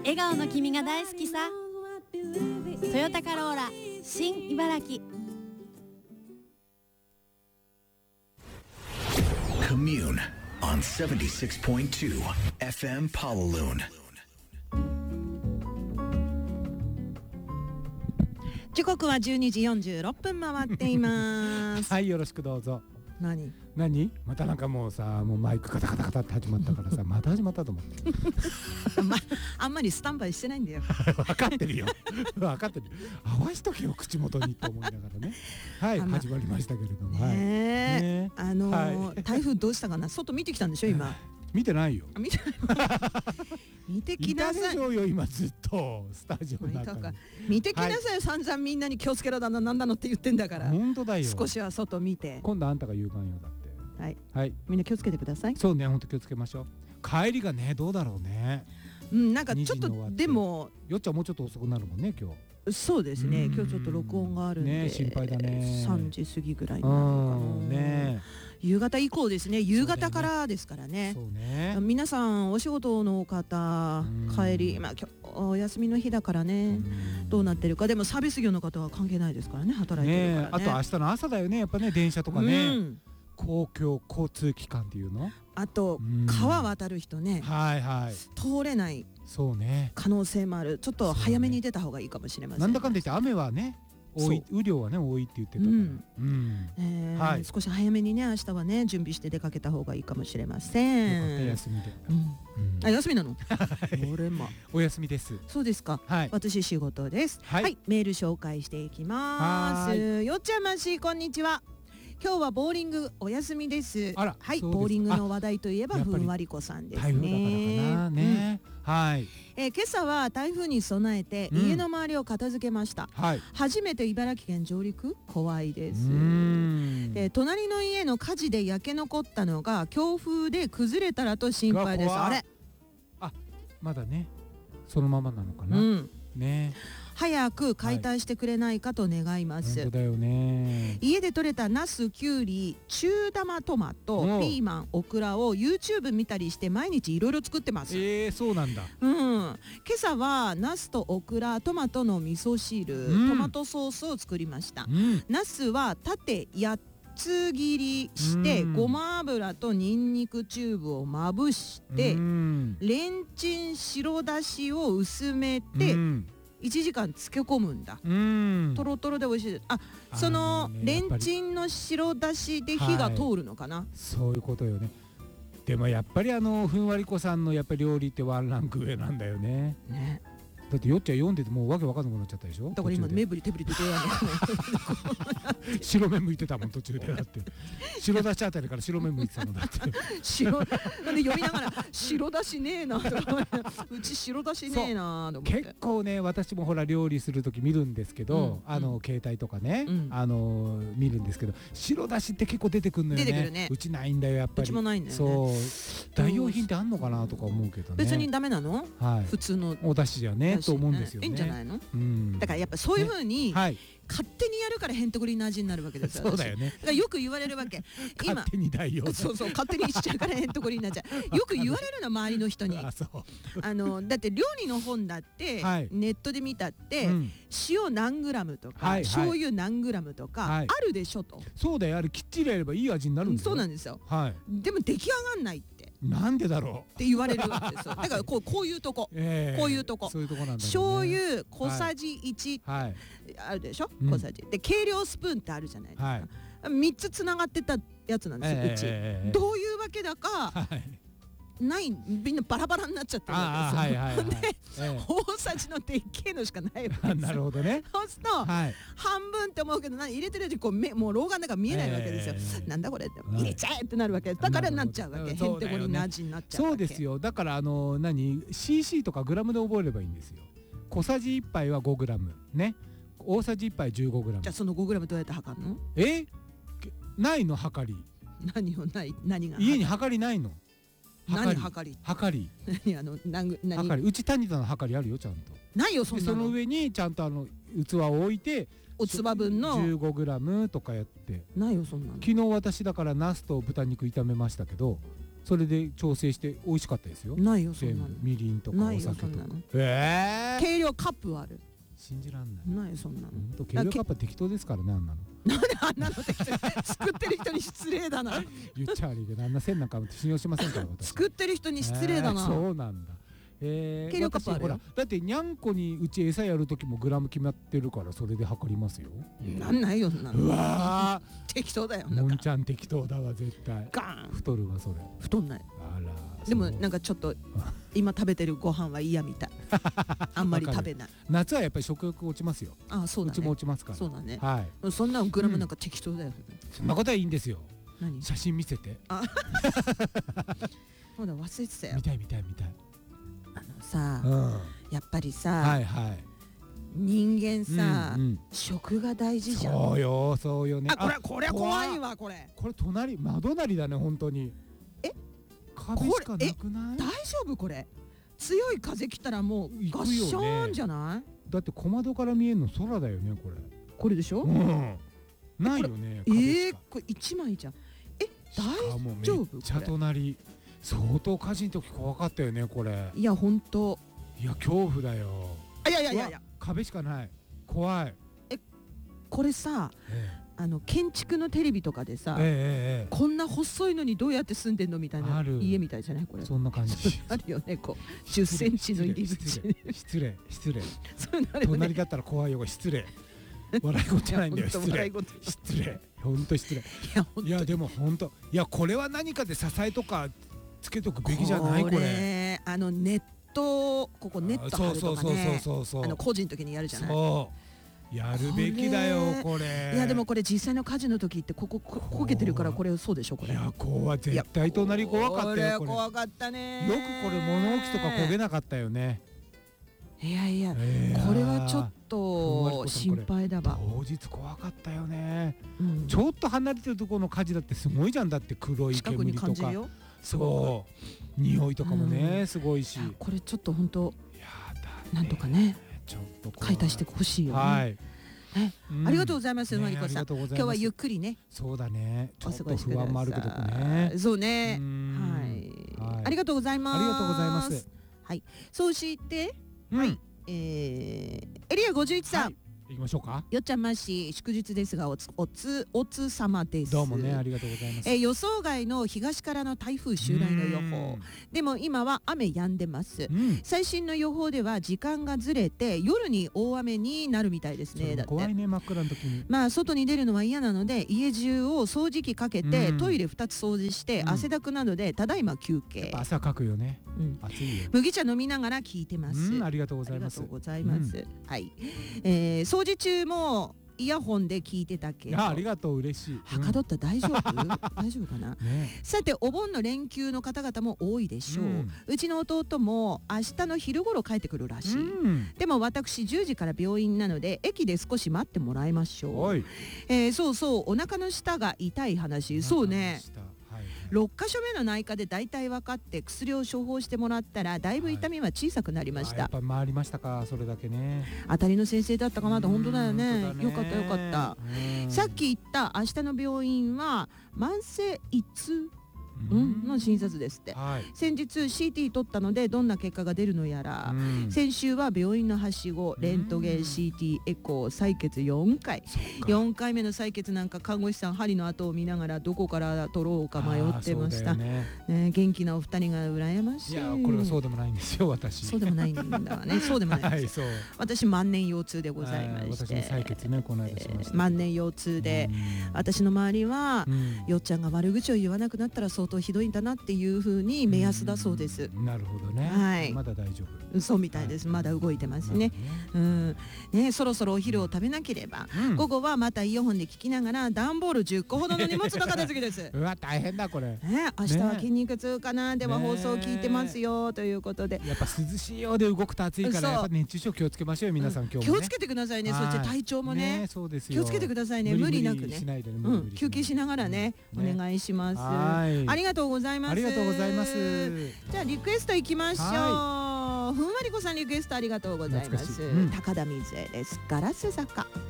笑顔の君が大好きさ。トヨタカローラ新茨城。 Commune on 76.2 FM Pawaloon。 時刻は12時46分回っていますはい、よろしくどうぞ。 何またなんかもうさ、もうマイクカタカタカタって始まったからさまた始まったと思ってあんまりスタンバイしてないんだよ分かってるよ分かってる。合わしとけよ口元にと思いながらねはい、始まりましたけれども、 ねえ、 はい、 台風どうしたかな。外見てきたんでしょ今。 見てないよ。 見てない見てきなさい。 いたでしょうよ今ずっとスタジオの中に。 見てきなさいよ、はい、散々みんなに気をつけろだななんだのって言ってんだから。 本当だよ。 少しは外見て。 今度あんたが言う番よだって。 はい、 はい、 みんな気をつけてください。 そうね、本当気をつけましょう。帰りがね、どうだろうね。 なんかちょっとでもよっちゃんもうちょっと遅くなるもんね今日。 そうですね、今日ちょっと録音があるんで、 ね、心配だね。 3時過ぎぐらいになるのかな、ね、夕方以降ですね。夕方からですからね。 そうね、 皆さんお仕事の方帰り、今日お休みの日だからね、どうなってるか。でもサービス業の方は関係ないですからね、働いてるからね。 あと明日の朝だよね、やっぱね、電車とかね、公共交通機関っていうの、 あと川渡る人ね、 はいはい、 通れないそうね、 可能性もある。ちょっと早めに出た方がいいかもしれません。 なんだかんだ言って雨はね多い、雨量はね多いって言ってたから、 少し早めにね、明日はね準備して出かけた方がいいかもしれません。 よかった、休みで。 あ、休みなの俺もお休みです。 そうですか、 はい、 私仕事です。 はい、 メール紹介していきます。よっちゃまし、こんにちは。今日はボーリングお休みです。はい、ボーリングの話題といえばふんわりこさんですね。 台風だからかなね。はい。 今朝は台風に備えて家の周りを片付けました。初めて茨城県上陸、怖いです。隣の家の火事で焼け残ったのが強風で崩れたらと心配です。あれ、 まだねそのままなのかな、ね。 早く解体してくれないかと願います。 本当だよね。 家で採れたナス、キュウリ、中玉トマト、ピーマン、オクラを YouTube 見たりして毎日いろいろ作ってます。 そうなんだ。 今朝はナスとオクラ、トマトの味噌汁、トマトソースを作りました。ナスは縦8つ切りしてごま油とニンニクチューブをまぶしてレンチン白だしを薄めて1時間漬け込むんだ。トロトロで美味しいです。そのレンチンの白だしで火が通るのかな、 そういうことよね。でもやっぱりふんわりこさんのやっぱり料理ってワンランク上なんだよね。だってよっちゃん読んでてもうわけわかんなくなっちゃったでしょ。 だから今目振り手振りで白目向いてたもん途中で。だって白だしあたりから白目向いてたのだって白で読みながら白だしねえなとかうち白だしねえなと思って。 結構ね、私もほら料理する時見るんですけど、携帯とかね、見るんですけど、白だしって結構出てくるのよね。 出てくるね。 うちないんだよやっぱり。 うちもないんだよね。 そう代用品ってあんのかなとか思うけどね。 別にダメなの、普通のお出汁じゃねと思うんですよね。 いいんじゃないの、だからやっぱそういう風に勝手にやるからへんてこりな味になるわけですよ。 そうだよね。 だからよく言われるわけ。 勝手に代用。 そう勝手にしちゃうからへんてこりになっちゃう。よく言われるの周りの人に。だって料理の本だって、ネットで見たって、塩何グラムとか、醤油何グラムとか、あるでしょと。 そうだよ、あれきっちりやればいい味になるんだよ。 そうなんですよ。でも出来上がんないって。 なんでだろうって言われるわけですよ。だからこういうとこ、こういうとこ、 そういうとこなんだね。 醤油小さじ1あるでしょ、小さじで計量スプーンってあるじゃないですか。3つつながってたやつなんですよ、うち。どういうわけだかない、みんなバラバラになっちゃってるわけですよ。で大さじのでっけえのしかないわけですよ。 なるほどね。 そうすると半分って思うけど、入れてるうちもう老眼だから見えないわけですよ。なんだこれって入れちゃえってなるわけです。だからなっちゃうわけ。へんてこりな味になっちゃうわけ。 そうですよ。だからCC とかグラムで覚えればいいんですよ。小さじ1杯は5グラムね、大さじ1杯15グラム。 じゃあその5グラムどうやって測るの？ ないの測り。 何が家に測りないの？ 何測り？ 測り。 何？ うちタニタの測りあるよちゃんと。 ないよそんなの。 その上にちゃんと器を置いておつば分の 15g とかやって。 ないよそんなの。 昨日私だからナスと豚肉炒めましたけど、 それで調整して美味しかったですよ。 ないよそんなの。 全部みりんとかないよお酒とかそんなの。 軽計量カップはある。 信じらんない。 ないよそんなの。 ほんと軽量カップは適当ですからね、あんなの。 なんであんなので作ってる人に失礼だな。 言っちゃ悪いけど、あんな線なんか信用しませんから私。 作ってる人に失礼だな。 そうなんだ。 計量カップあるよ。 私ほらだってにゃんこにうち餌やる時もグラム決まってるからそれで測りますよ。 なんないよそんなの。 うわ適当だよ。 ー、 なんかもんちゃん適当だわ絶対。 ガーン太るわそれ。 太んない。 あら。 でもそうなんかちょっと今食べてるご飯は嫌みたい。あんまり食べない。 夏はやっぱり食欲落ちますよ。 あ、そうだね。 うちも落ちますから。 そうだね。 はい。 そんなグラムなんか適当だよ。 そんなことはいいんですよ。 何？ 写真見せて。 ほら忘れてたよ見。たい見たい見たい。 さあ、 うん。 やっぱりさ、 はいはい。 人間さ、 うんうん食が大事じゃん。 そうよそうよね。 あ、これ怖いわこれ。 これ隣窓なりだね本当に。 え？ 壁しかなくない？ 大丈夫これ？強い風来たらもうガッショーンじゃない？ だって小窓から見えるの空だよねこれ。 これでしょ？ うん。ないよね。壁しかこれ一枚じゃん。大しかも丈夫めっちゃ隣。相当火事の時怖かったよねこれ。 いや本当。 いや恐怖だよ。 いやいやいやいや。 壁しかない。怖い。 これさ、建築のテレビとかでさ、こんな細いのにどうやって住んでんのみたいな家みたいじゃないこれ。 そんな感じ。 あるよねこう10センチの入り口。 失礼。 そういうのあるよね。 隣だったら怖いよ失礼。笑い事じゃないんだよ失礼。失礼。本当失礼。いやでも本当いやこれは何かで支えとかつけとくべきじゃないこれ。 ネットここネット貼るとかね。個人の時にやるじゃない。 そうやるべきだよこれ。 いやでもこれ実際の火事の時ってここ焦げてるからこれそうでしょこれ。 いや怖い絶対隣怖かったよこれ。 怖かったね。 よくこれ物置とか焦げなかったよね。 いやいやこれはちょっと心配だわ。 当日怖かったよね。ちょっと離れてるところの火事だってすごいじゃん。だって黒い煙とか。近くに感じるよ。そう匂いとかもねすごいし。 これちょっと本当なんとかね解体してほしいよね。 はい。 ありがとうございますマリコさん。今日はゆっくりね。 そうだね。ちょっと不安もあるけどね。 そうね。はい。ありがとうございます。 ありがとうございます。 はい。そしてはいエリア51さん。 行きましょうか。 よっちゃんまし祝日ですがおつ様です。 どうもねありがとうございます。 予想外の東からの台風襲来の予報でも今は雨止んでます。最新の予報では時間がずれて夜に大雨になるみたいですね。だって怖いね真っ暗の時に。 まあ外に出るのは嫌なので家中を掃除機かけてトイレ2つ掃除して汗だくなのでただいま休憩。 朝かくよね。暑いよ。 麦茶飲みながら聞いてます。 ありがとうございます。 ありがとうございます。はい。掃除中もイヤホンで聞いてたけど。 ありがとう嬉しい。 はかどった大丈夫？大丈夫かな。さてお盆の連休の方々も多いでしょう。うちの弟も明日の昼頃帰ってくるらしい。でも私10時から病院なので駅で少し待ってもらいましょう。そうそうお腹の下が痛い話。そうね。6箇所目の内科で大体分かって薬を処方してもらったらだいぶ痛みは小さくなりました。 やっぱ回りましたかそれだけね。 当たりの先生だったかなと。本当だよね。よかったよかった。さっき言った明日の病院は慢性胃痛の診察ですって。先日 CT 取ったのでどんな結果が出るのやら。先週は病院のはしごレントゲン CT エコー採血4回。4回目の採血なんか看護師さん針の跡を見ながらどこから取ろうか迷ってました。元気なお二人が羨ましい。 いやこれはそうでもないんですよ私。 そうでもないんだわね。そうでもないです。私万年腰痛でございまして。 私も採血ねこの間しました。 万年腰痛で私の周りはよっちゃんが悪口を言わなくなったら相当ひどいんだなっていう風に目安だそうです。 なるほどね。 はい。 まだ大丈夫。 そうみたいです。まだ動いてますね。ねそろそろお昼を食べなければ。午後はまたイヤホンで聞きながら段ボール10個ほどの荷物の片付けです。 うわ大変だこれ。 明日は筋肉痛かな。では放送聞いてますよということで。 やっぱ涼しいようで動くと暑いからやっぱ熱中症気をつけましょう皆さん今日も。 気をつけてくださいね。そして体調もね。 そうですよ。 気をつけてくださいね。無理なくね。休憩しながらねお願いします。ありがとうございます。 ありがとうございます。 じゃあリクエストいきましょう。ふんわりこさんリクエストありがとうございます。高田水江です。ガラス坂。